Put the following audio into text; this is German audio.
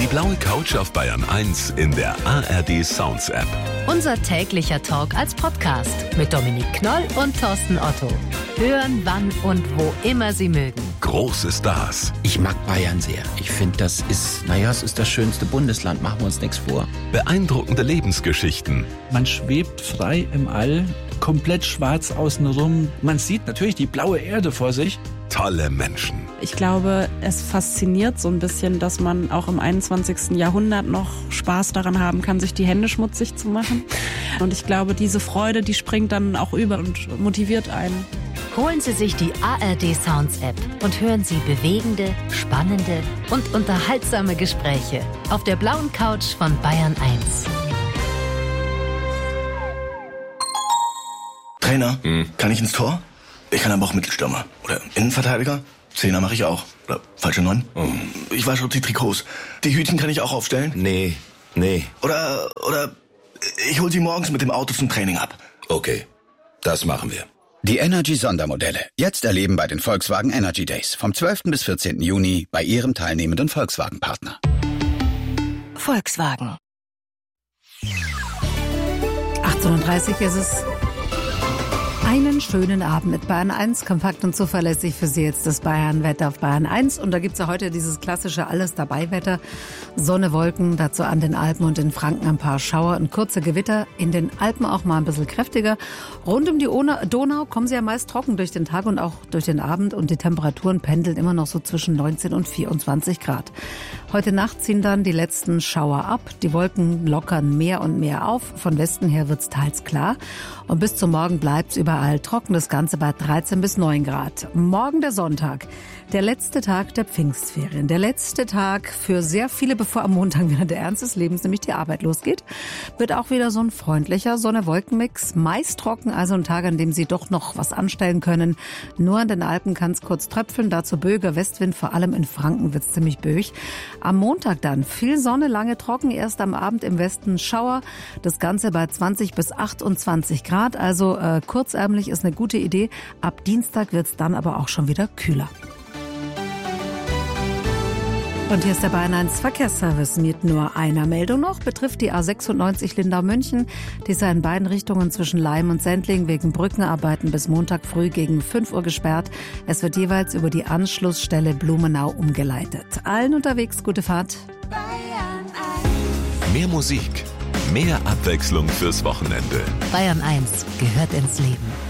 blaue Couch auf Bayern 1 in der ARD Sounds App. Unser täglicher Talk als Podcast mit Dominik Knoll und Thorsten Otto. Hören, wann und wo immer Sie mögen. Große Stars. Ich mag Bayern sehr. Ich finde, das ist, es ist das schönste Bundesland. Machen wir uns nichts vor. Beeindruckende Lebensgeschichten. Man schwebt frei im All, komplett schwarz außenrum. Man sieht natürlich die blaue Erde vor sich. Tolle Menschen. Ich glaube, es fasziniert so ein bisschen, dass man auch im 21. Jahrhundert noch Spaß daran haben kann, sich die Hände schmutzig zu machen. Und ich glaube, diese Freude, die springt dann auch über und motiviert einen. Holen Sie sich die ARD Sounds App und hören Sie bewegende, spannende und unterhaltsame Gespräche auf der blauen Couch von Bayern 1. Trainer, kann ich ins Tor? Ich kann aber auch Mittelstürmer. Oder Innenverteidiger? Zehner mache ich auch. Oder falsche 9. Ich wasche auch die Trikots. Die Hütchen kann ich auch aufstellen? Nee. Oder ich hol sie morgens mit dem Auto zum Training ab. Okay, das machen wir. Die Energy-Sondermodelle. Jetzt erleben bei den Volkswagen Energy Days. Vom 12. bis 14. Juni bei Ihrem teilnehmenden Volkswagen-Partner. Volkswagen. 18:30 Uhr ist es. Einen schönen Abend mit Bayern 1, kompakt und zuverlässig für Sie jetzt das Bayern-Wetter auf Bayern 1. Und da gibt's ja heute dieses klassische Alles-Dabei-Wetter. Sonne, Wolken, dazu an den Alpen und in Franken ein paar Schauer und kurze Gewitter. In den Alpen auch mal ein bisschen kräftiger. Rund um die Donau kommen sie ja meist trocken durch den Tag und auch durch den Abend. Und die Temperaturen pendeln immer noch so zwischen 19 und 24 Grad. Heute Nacht ziehen dann die letzten Schauer ab. Die Wolken lockern mehr und mehr auf. Von Westen her wird's teils klar. Und bis zum Morgen bleibt's überall trocken. Das Ganze bei 13 bis 9 Grad. Morgen der Sonntag. Der letzte Tag der Pfingstferien. Der letzte Tag für sehr viele, bevor am Montag wieder der Ernst des Lebens, nämlich die Arbeit losgeht. Wird auch wieder so ein freundlicher Sonne-Wolken-Mix. Meist trocken, also ein Tag, an dem Sie doch noch was anstellen können. Nur an den Alpen kann es kurz tröpfeln. Dazu böiger Westwind, vor allem in Franken wird's ziemlich böig. Am Montag dann viel Sonne, lange trocken. Erst am Abend im Westen Schauer. Das Ganze bei 20 bis 28 Grad. Also kurzärmlich ist eine gute Idee. Ab Dienstag wird's dann aber auch schon wieder kühler. Und hier ist der Bayern 1 Verkehrsservice mit nur einer Meldung noch. Betrifft die A96 Lindau-München. Die ist ja in beiden Richtungen zwischen Laim und Sendling wegen Brückenarbeiten bis Montag früh gegen 5 Uhr gesperrt. Es wird jeweils über die Anschlussstelle Blumenau umgeleitet. Allen unterwegs gute Fahrt. Bayern 1. Mehr Musik, mehr Abwechslung fürs Wochenende. Bayern 1 gehört ins Leben.